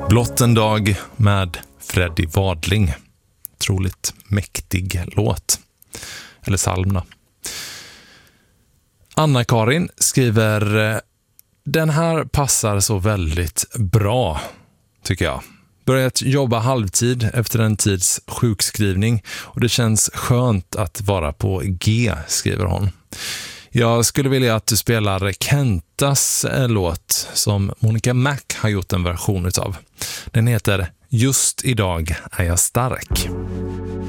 Blott en dag med Freddie Wadling. Otroligt mäktig låt. Eller psalm. Anna-Karin skriver: den här passar så väldigt bra, tycker jag. Börjat jobba halvtid efter en tids sjukskrivning och det känns skönt att vara på G, skriver hon. Jag skulle vilja att du spelar Kentas låt som Monica Mac har gjort en version utav. Den heter Just idag är jag stark.